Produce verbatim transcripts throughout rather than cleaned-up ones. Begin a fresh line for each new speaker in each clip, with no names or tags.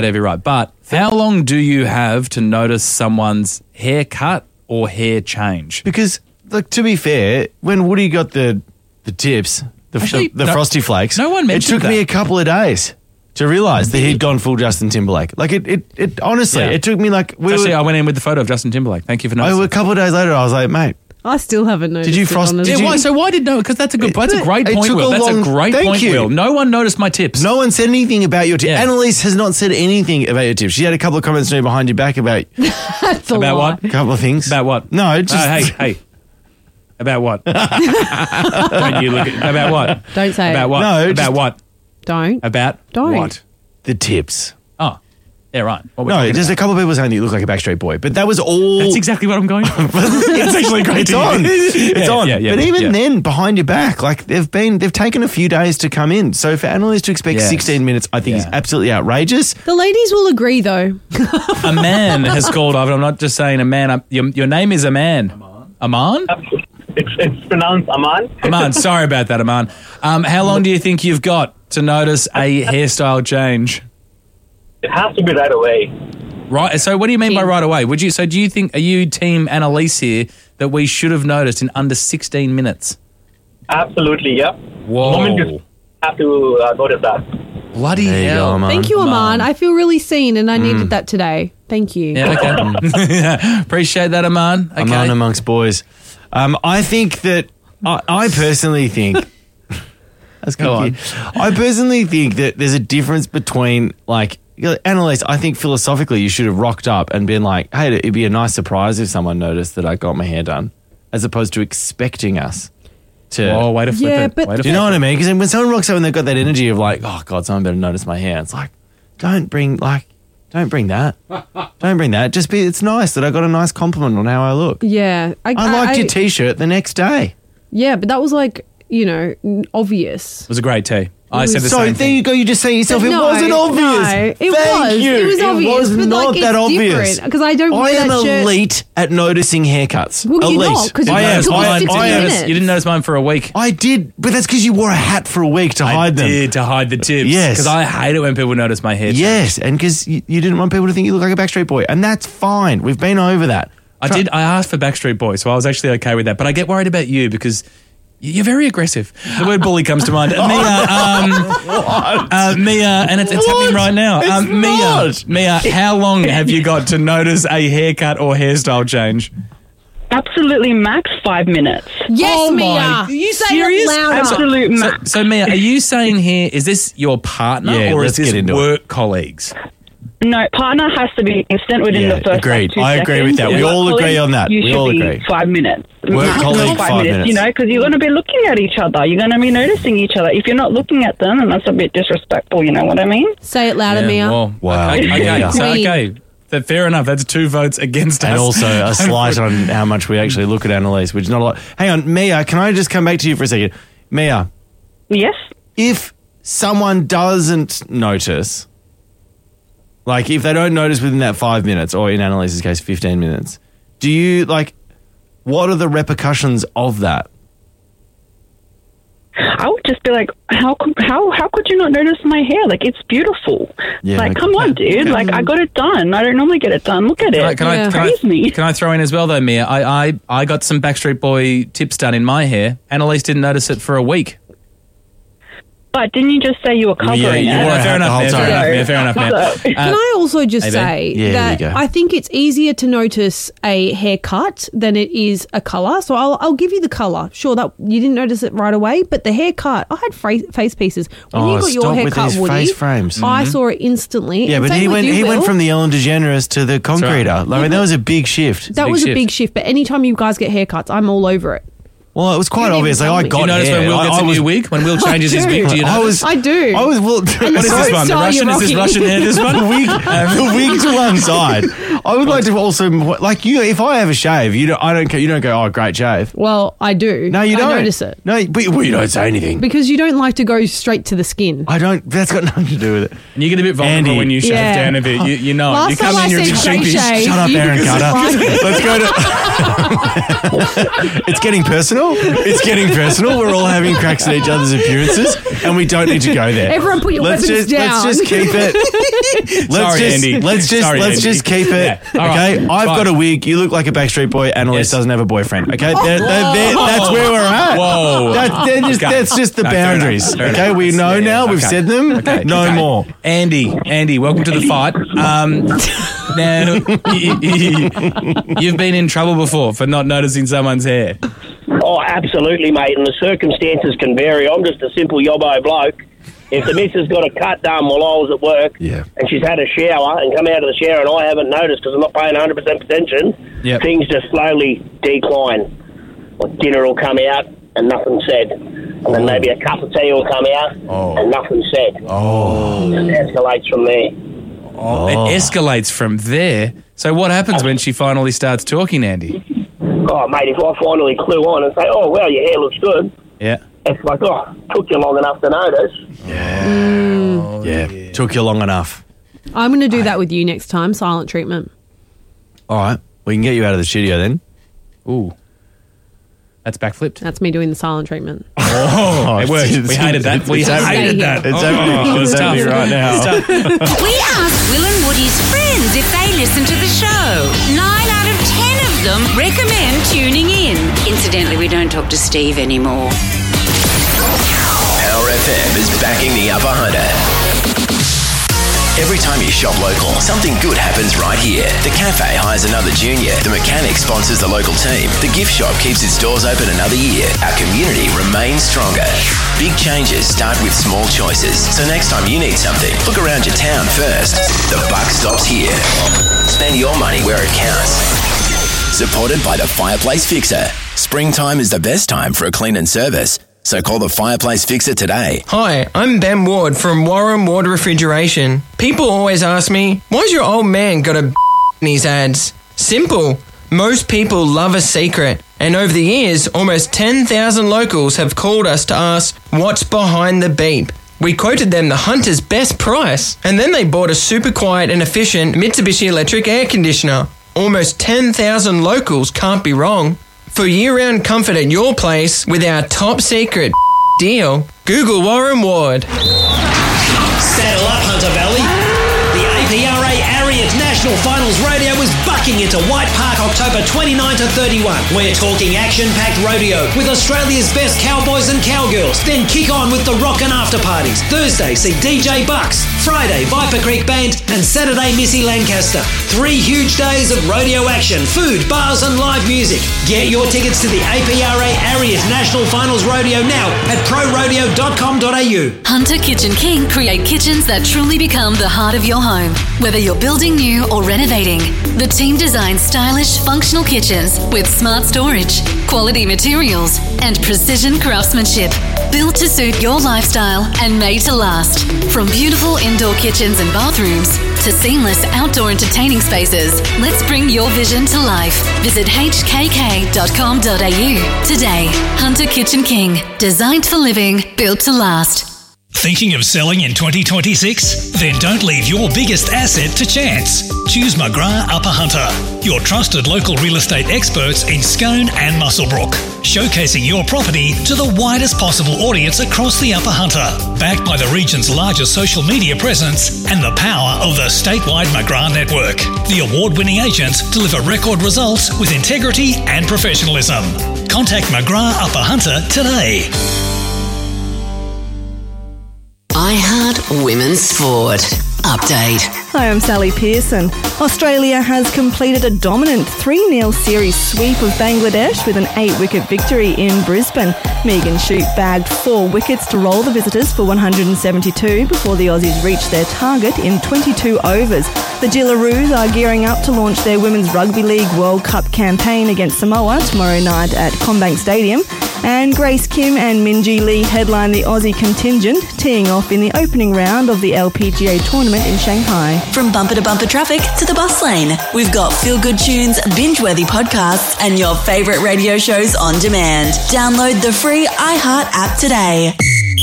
Every right. But how long do you have to notice someone's haircut or hair change?
Because, like, to be fair, when Woody got the the tips, the,
Actually,
the, the
no-
Frosty Flakes,
no one mentioned
it took me
that.
a couple of days to realise that he'd gone full Justin Timberlake. Like, it, it, it honestly,
Yeah.
it took me like... We
Actually,
were,
I went in with the photo of Justin Timberlake. Thank you for
I,
noticing.
a couple of days later, I was like, mate,
I still haven't noticed.
Did you
it,
frost-
honestly.
Yeah,
did you-
why? So why did no? Because that's a good. That's a great
It
point,
took
Will.
a
That's
long-
a great
Thank
point,
you.
Will. No one noticed my tips.
no one said anything about your tips.
Yeah.
Annalise has not said anything about your tips. She had a couple of comments to me behind your back about
That's a
About
lie.
what?
a couple of things.
About what?
No, just...
Uh, hey, hey. About what? Don't you look at, about what?
Don't say
About
it.
what?
No,
about
just-
what?
Don't.
About
Don't.
what?
the tips.
Oh, yeah, right. What we're
No,
talking
just
about.
a couple of people saying that you look like a Backstreet Boy, but that was all...
That's exactly what I'm going for. It's actually great.
It's
to
on.
hear.
It's
Yeah,
on.
yeah, yeah,
but even
yeah.
then, behind your back, like they've been, they've taken a few days to come in. So for Annalise to expect
Yes.
sixteen minutes, I think is
Yeah.
absolutely outrageous.
The ladies will agree, though.
A man has called up. I'm not just saying a man. I'm, your, your name is Aman. Aman?
It's, it's pronounced Aman.
Aman. Sorry about that, Aman. Um, how long do you think you've got to notice a hairstyle change?
It has to be right away.
Right. So what do you mean by
Team.
right away? Would you? So do you think? Are you team Annalise here that we should have noticed in under sixteen minutes?
Absolutely, yeah.
Whoa.
Moment you have to uh, notice that.
Bloody
There you
hell.
go, Aman.
Thank you, Aman.
Aman.
I feel really seen, and I needed that today. Thank you.
Yeah, okay. Yeah, appreciate that, Aman. Okay.
Aman amongst boys. Um, I think that I, I personally think. Let's
Go on.
I personally think that there's a difference between like. You know, Annalise, I think philosophically you should have rocked up and been like, hey, it'd be a nice surprise if someone noticed that I got my hair done, as opposed to expecting us to.
Oh, way to flip
Yeah,
it.
but-
Way to
Do you know
flip
what I mean? Because when someone rocks up and they've got that energy of like, oh God, someone better notice my hair. It's like, don't bring like, don't bring that. Don't bring that. Just be. It's nice that I got a nice compliment on how I look.
Yeah. I,
I liked your T-shirt the next day.
Yeah, but that was like, you know, n- obvious.
It was a great tea. I said the
So
same
there
thing.
you go. You just say yourself,
But
it
no,
wasn't obvious.
no, it
Thank
was.
You.
It was obvious,
was
but,
not
like,
that
it's
obvious.
different, 'cause I don't
I
wear
am
that shirt-
elite at noticing haircuts.
Well, you're
elite.
not, 'cause
You
you
I
didn't
am.
notice
took
I
us
am.
sixty
I am.
minutes.
You didn't notice mine for a week.
I did, but that's because you wore a hat for a week to
I
hide them.
did to hide the tips.
Yes.
Because I hate it when people notice my hair.
Yes, and because you, you didn't want people to think you look like a Backstreet Boy, and that's fine. We've been over that.
I did. I asked for Backstreet Boys, so I was actually okay with that. But I get worried about you because y- you're very aggressive. The word bully comes to mind. Mia, um, uh, Mia, and it's, it's
What?
happening right now.
It's
um, Mia,
not.
Mia, how long have you got to notice a haircut or hairstyle change?
Absolutely max five minutes.
Yes,
Oh
Mia.
my- are you
Say
serious?
it louder.
Absolute
So,
max.
so Mia, are you saying here, is this your partner
Yeah,
or
let's
is
get
this
into it.
work colleagues?
No, partner has to be instant within
Yeah,
the first
agreed.
like, two
I agree with
seconds.
that. We
Work
all agree
colleague,
on that.
You
We
should
all
be
agree.
five minutes.
Work
Maximum
colleague, five minutes.
You know, because you're going to be looking at each other. You're going to be noticing each other. If you're not looking at them, then that's a bit disrespectful. You know what I mean?
Say it louder, Mia.
well,
Wow.
Okay, okay,
Yeah.
so,
Queen.
okay. Th- Fair enough. That's two votes against
And
us.
also a slight on how much we actually look at Annalise, which is not a lot. Hang on, Mia, can I just come back to you for a second? Mia,
Yes.
if someone doesn't notice, like if they don't notice within that five minutes, or in Annalise's case, fifteen minutes, do you, like, what are the repercussions of that?
I would just be like, how could how how could you not notice my hair? Like, it's beautiful.
Yeah,
like,
okay.
come on, dude. Like, I got it done. I don't normally get it done. Look at
Can I,
it.
can, I,
Yeah.
can, I,
Praise me.
can I throw in as well, though, Mia? I, I, I got some Backstreet Boy tips done in my hair. Annalise didn't notice it for a week.
But didn't you just say you were covering
Yeah, you
it?
were.
Yeah, fair
the
enough,
whole
Mia, fair
time.
enough, Mia, fair enough, Mia.
So-
Uh,
Can I also just
Maybe.
say
Yeah, there you
that
go.
I think it's easier to notice a haircut than it is a colour. So I'll, I'll give you the colour. Sure, that you didn't notice it right away, but the haircut, I had fra- face pieces. When
Oh,
you got your
stop with
haircut,
these
Woody,
face frames.
I saw it instantly.
Yeah,
And
but
same
he
with
went
you,
he went
Will.
from the Ellen DeGeneres to the concreter. Like, I mean, that was a big shift.
That
big
was
shift.
a big shift, but anytime you guys get haircuts, I'm all over it.
Well, it was quite
You
obvious.
didn't
Like, I
tell me.
got
Do you notice
hair.
when Will
I-
gets
I
a
was-
new wig? When Will changes his
do.
wig, do you
I
notice?
was,
I do.
I was. Well,
And
What is
the
this one? The
style
Russian?
you're
Is this
rocking.
Russian hair, this one?
the wig, the wig to one side. I would like to also, like you, if I have a shave, you don't, I don't, you don't go, oh, great shave.
Well, I do.
No, you
I
don't.
notice it.
No, but well, you don't say anything.
Because you don't like to go straight to the skin.
I don't, that's got nothing to do with it.
And you get a bit vulnerable
Andy.
when you shave
Yeah.
down a bit. You, you know, it.
Last
you come
time
in,
I
you're
said
just
shake
sheepish.
shave,
Shut up,
you
Aaron
just
Carter.
like it.
Let's go to. It's getting personal. It's getting personal. We're all having cracks at each other's appearances, and we don't need to go there.
Everyone put your
let's
weapons
just,
down.
Let's just keep it. Let's
Sorry,
just,
Andy.
Let's just
Sorry,
let's
Andy.
just keep it.
Yeah. All
Okay,
right.
I've
Fine.
got a wig. You look like a Backstreet Boy. Annalise
Yes.
doesn't have a boyfriend. Okay, They're- they're- they're- that's where we're at.
Whoa.
That, they're just,
Okay.
That's just the
No, fair enough.
boundaries.
Fair
Okay,
enough.
we know
Yeah, yeah,
now. We've
okay.
said them.
Okay,
No
okay.
more.
Andy, Andy, welcome to the fight. Um, now, y- y- you've been in trouble before for not noticing someone's hair.
Oh, absolutely, mate. And the circumstances can vary. I'm just a simple yobbo bloke. If the missus got a cut done while I was at work
Yeah.
and she's had a shower and come out of the shower and I haven't noticed because I'm not paying one hundred percent attention,
Yep.
things just slowly decline. Like dinner will come out and nothing said. And then maybe a cup of tea will come out
Oh.
and nothing said.
Oh.
It escalates from there.
Oh. It escalates from there. So what happens when she finally starts talking, Andy?
Oh, mate, if I finally clue on and say, oh, well, your hair looks good,
Yeah.
it's like, oh, took you long enough to notice.
Yeah. yeah. Took you long enough.
I'm going to do that with you next time. Silent treatment.
All right. We can get you out of the studio then.
Ooh. That's backflipped.
That's me doing the silent treatment.
Oh, it worked. We hated that. We
It's happening.
hated that.
It's
Oh,
happening.
it's
It's
tough.
happening right now.
It's tough.
We asked Will and Woody's friends if they listen to the show. Nine out of ten of them recommend tuning in. Incidentally, we don't talk to Steve anymore.
Power F M is backing the Upper Hunter. Every time you shop local, something good happens right here. The cafe hires another junior. The mechanic sponsors the local team. The gift shop keeps its doors open another year. Our community remains stronger. Big changes start with small choices. So next time you need something, look around your town first. The buck stops here. Spend your money where it counts. Supported by the Fireplace Fixer. Springtime is the best time for a clean and service. So call the Fireplace Fixer today.
Hi, I'm Ben Ward from Warren Ward Refrigeration. People always ask me, why's your old man got a in his ads? Simple. Most people love a secret. And over the years, almost ten thousand locals have called us to ask, what's behind the beep? We quoted them the Hunter's best price, and then they bought a super quiet and efficient Mitsubishi electric air conditioner. Almost ten thousand locals can't be wrong. For year-round comfort at your place with our top secret deal, Google Warren Ward.
Saddle up, Hunter Valley. The A P R A Ariat National Finals Rodeo is bucking into White Park October twenty-ninth to thirty-first. We're talking action-packed rodeo with Australia's best cowboys and cowgirls. Then kick on with the rock and after parties. Thursday, see D J Bucks. Friday, Viper Creek Band. And Saturday, Missy Lancaster. Three huge days of rodeo action, food, bars and live music. Get your tickets to the A P R A Ariat National Finals Rodeo now at pro rodeo dot com dot a u.
Hunter Kitchen King create kitchens that truly become the heart of your home. Whether you're building new or renovating, the team designs stylish, functional kitchens with smart storage, quality materials, and precision craftsmanship. Built to suit your lifestyle and made to last. From beautiful indoor kitchens and bathrooms to seamless outdoor entertaining spaces, let's bring your vision to life. Visit h k k dot com dot a u today. Hunter Kitchen King, designed for living, built to last.
Thinking of selling in twenty twenty-six? Then don't leave your biggest asset to chance. Choose McGrath Upper Hunter, your trusted local real estate experts in Scone and Muswellbrook, showcasing your property to the widest possible audience across the Upper Hunter, backed by the region's largest social media presence and the power of the statewide McGrath network. The award-winning agents deliver record results with integrity and professionalism. Contact McGrath Upper Hunter today.
iHeart Women's Sport. Update.
Hi, I'm Sally Pearson. Australia has completed a dominant three nil series sweep of Bangladesh with an eight-wicket victory in Brisbane. Megan Shute bagged four wickets to roll the visitors for one hundred seventy-two before the Aussies reached their target in twenty-two overs. The Jillaroos are gearing up to launch their Women's Rugby League World Cup campaign against Samoa tomorrow night at CommBank Stadium. And Grace Kim and Minjee Lee headline the Aussie contingent, teeing off in the opening round of the L P G A tournament in Shanghai.
From bumper to bumper traffic to the bus lane, we've got feel-good tunes, binge-worthy podcasts, and your favourite radio shows on demand. Download the free iHeart app today.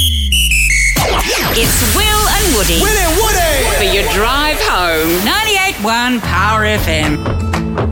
It's Will and Woody.
Will and Woody!
For your drive home. ninety-eight point one Power F M.